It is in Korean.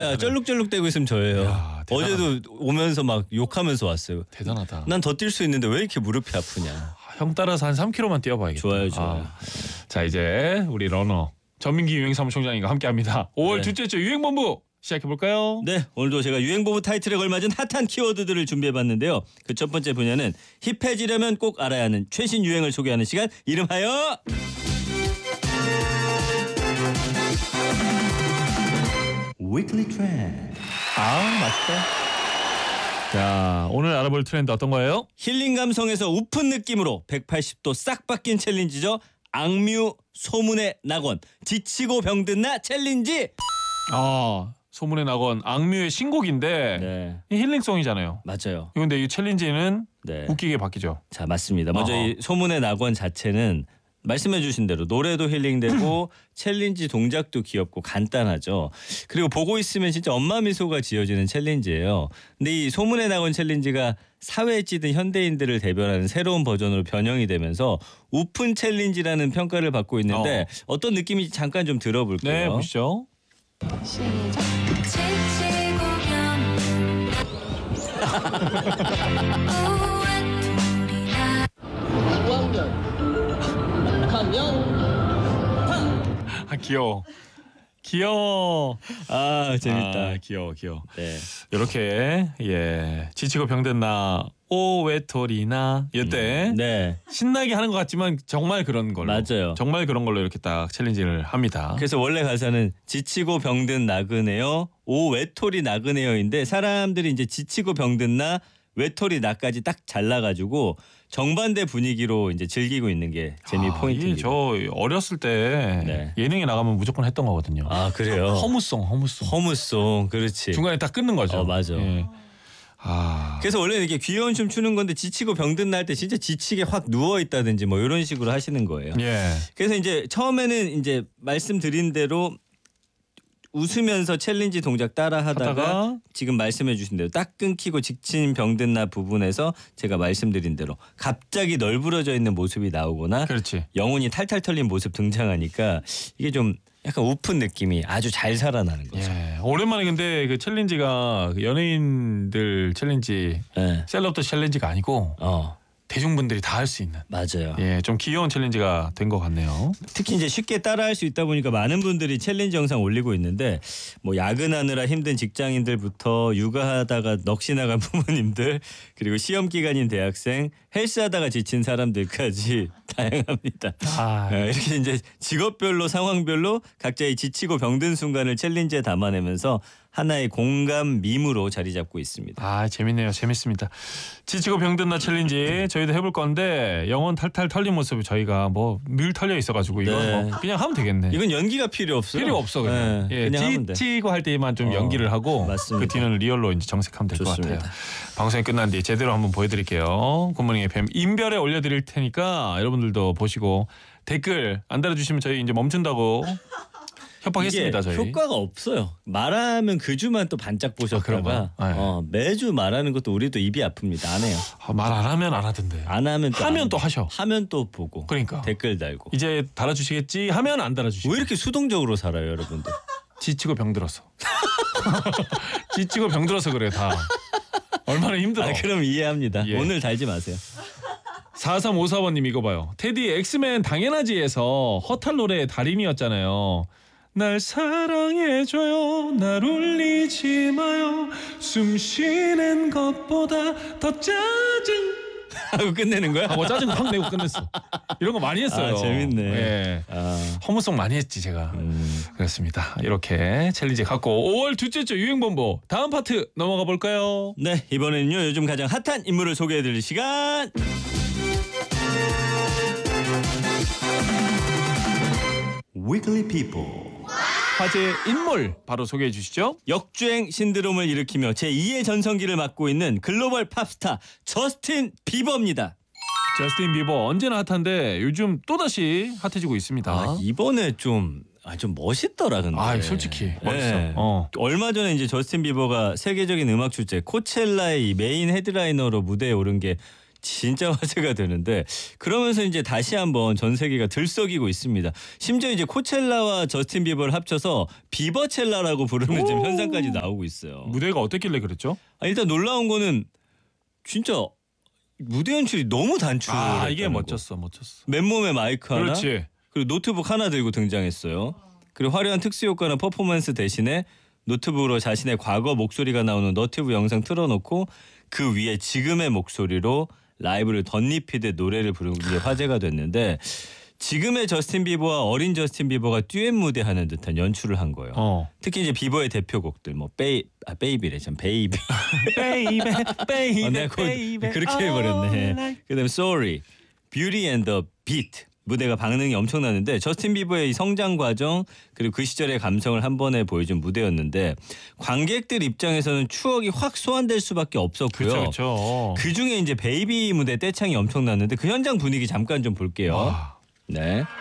야, 쩔룩쩔룩대고 있으면 저예요. 야, 어제도 오면서 막 욕하면서 왔어요. 대단하다. 난 더 뛸 수 있는데 왜 이렇게 무릎이 아프냐. 형 따라서 한 3km만 뛰어봐야겠다. 좋아요, 좋아요. 자 이제 우리 러너 전민기 유행사무총장님과 함께합니다. 5월 네. 둘째 주 유행본부 시작해볼까요? 네, 오늘도 제가 유행보부 타이틀에 걸맞은 핫한 키워드들을 준비해봤는데요. 그 첫 번째 분야는 힙해지려면 꼭 알아야 하는 최신 유행을 소개하는 시간, 이름하여 Weekly Trend. 맛있다. 자 오늘 알아볼 트렌드 어떤 거예요? 힐링 감성에서 우픈 느낌으로 180도 싹 바뀐 챌린지죠. 악뮤 소문의 낙원 지치고 병든 나 챌린지. 소문의 낙원 악뮤의 신곡인데 네, 이 힐링송이잖아요. 맞아요. 근데 이 챌린지는 네, 웃기게 바뀌죠. 자 맞습니다. 먼저 이 소문의 낙원 자체는 말씀해주신 대로 노래도 힐링되고 챌린지 동작도 귀엽고 간단하죠. 그리고 보고 있으면 진짜 엄마 미소가 지어지는 챌린지예요. 근데 이 소문의 낙원 챌린지가 사회에 찌든 현대인들을 대변하는 새로운 버전으로 변형이 되면서 우픈 챌린지라는 평가를 받고 있는데 어떤 느낌인지 잠깐 좀 들어볼게요. 네 보시죠. 시작. 지치고 병든 귀여워. 재밌다. 귀여워. 네. 이렇게 지치고 병든 나 오웨토리나 이때 네. 신나게 하는 것 같지만 정말 그런 걸로 맞아요. 정말 그런 걸로 이렇게 딱 챌린지를 합니다. 그래서 원래 가사는 지치고 병든 나그네요. 오 외톨이 나그네요인데 사람들이 이제 지치고 병든 나 외톨이 나까지 딱 잘라가지고 정반대 분위기로 이제 즐기고 있는 게 재미 포인트입니다. 저 어렸을 때 네. 예능에 나가면 무조건 했던 거거든요. 그래요? 허무송 그렇지. 중간에 딱 끊는 거죠. 맞아. 예. 그래서 원래 이렇게 귀여운 춤 추는 건데 지치고 병든 날 때 진짜 지치게 확 누워 있다든지 뭐 이런 식으로 하시는 거예요. 예. 그래서 이제 처음에는 이제 말씀드린 대로 웃으면서 챌린지 동작 따라 하다가 지금 말씀해 주신 대로 딱 끊기고 지친 병든 나 부분에서 제가 말씀드린 대로 갑자기 널브러져 있는 모습이 나오거나 그렇지. 영혼이 탈탈 털린 모습 등장하니까 이게 좀 약간 우픈 느낌이 아주 잘 살아나는 거죠. 예. 오랜만에 근데 그 챌린지가 연예인들 챌린지, 네. 셀럽들 챌린지가 아니고 대중분들이 다 할 수 있는. 맞아요. 예, 좀 귀여운 챌린지가 된 것 같네요. 특히 이제 쉽게 따라할 수 있다 보니까 많은 분들이 챌린지 영상 올리고 있는데 뭐 야근하느라 힘든 직장인들부터 육아하다가 넋이 나간 부모님들 그리고 시험 기간인 대학생 헬스하다가 지친 사람들까지 다양합니다. 이렇게 이제 직업별로 상황별로 각자의 지치고 병든 순간을 챌린지에 담아내면서 하나의 공감 밈으로 자리 잡고 있습니다. 재밌네요. 재밌습니다. 지치고 병든 나 챌린지 저희도 해볼 건데 영혼 탈탈 털린 모습이 저희가 뭐 늘 털려 있어가지고 이거 네. 뭐 그냥 하면 되겠네. 이건 연기가 필요 없어요. 필요 없어 그냥. 네, 그냥 하면 돼. 지치고 할 때만 좀 연기를 하고 맞습니다. 그 뒤는 리얼로 이제 정색하면 될 것 같아요. 좋습니다. 방송이 끝난 뒤 제대로 한번 보여드릴게요. 굿모닝 FM 인별에 올려드릴 테니까 여러분들도 보시고 댓글 안 달아주시면 저희 이제 멈춘다고 협박했습니다. 이게 저희. 효과가 없어요. 말하면 그 주만 또 반짝 보셨다가 그런가? 매주 말하는 것도 우리도 입이 아픕니다. 안 해요. 말 안 하면 안 하던데. 안 하면 또 하면 또 하셔. 하면 또 보고. 그러니까. 댓글 달고. 이제 달아주시겠지 하면 안 달아주시고. 왜 이렇게 수동적으로 살아요, 여러분들? 지치고 병들어서. 지치고 병들어서 그래 다. 얼마나 힘들어. 그럼 이해합니다. 예. 오늘 달지 마세요. 4354번님 이거 봐요. 테디 엑스맨 당연하지에서 허탈 노래의 달인이었잖아요. 날 사랑해줘요 날 울리지 마요 숨 쉬는 것보다 더 짜증 하고 끝내는 거야? 뭐 짜증 확 내고 끝냈어. 이런 거 많이 했어요. 재밌네. 예. 허무송 많이 했지 제가. 그렇습니다. 이렇게 챌린지 갖고 5월 둘째 주 유행본부 다음 파트 넘어가 볼까요? 네, 이번에는요 요즘 가장 핫한 인물을 소개해드릴 시간. Weekly People. 화제의 인물 바로 소개해 주시죠. 역주행 신드롬을 일으키며 제2의 전성기를 맡고 있는 글로벌 팝스타 저스틴 비버입니다. 저스틴 비버 언제나 핫한데 요즘 또다시 핫해지고 있습니다. 이번에 좀 멋있더라 근데. 솔직히 멋있어. 네. 얼마 전에 이제 저스틴 비버가 세계적인 음악 축제 코첼라의 이 메인 헤드라이너로 무대에 오른 게 진짜 화제가 되는데 그러면서 이제 다시 한번 전 세계가 들썩이고 있습니다. 심지어 이제 코첼라와 저스틴 비버를 합쳐서 비버첼라라고 부르는 지금 현상까지 나오고 있어요. 무대가 어땠길래 그랬죠? 일단 놀라운 거는 진짜 무대 연출이 너무 단출. 이게 멋졌어. 맨몸에 마이크 하나, 그렇지. 그리고 노트북 하나 들고 등장했어요. 그리고 화려한 특수 효과나 퍼포먼스 대신에 노트북으로 자신의 과거 목소리가 나오는 너튜브 영상 틀어놓고 그 위에 지금의 목소리로 라이브를 덧입히듯 노래를 부르는 게 화제가 됐는데 지금의 저스틴 비버와 어린 저스틴 비버가 듀엣 무대하는 듯한 연출을 한 거예요. 특히 이제 비버의 대표곡들 뭐 베이비래 참 베이비 내가 그렇게 해버렸네. 그다음에 Sorry, Beauty and the Beat 무대가 반응이 엄청나는데 저스틴 비버의 이 성장 과정 그리고 그 시절의 감성을 한 번에 보여준 무대였는데 관객들 입장에서는 추억이 확 소환될 수밖에 없었고요. 그렇죠. 그 중에 이제 베이비 무대 떼창이 엄청났는데 그 현장 분위기 잠깐 좀 볼게요. 네.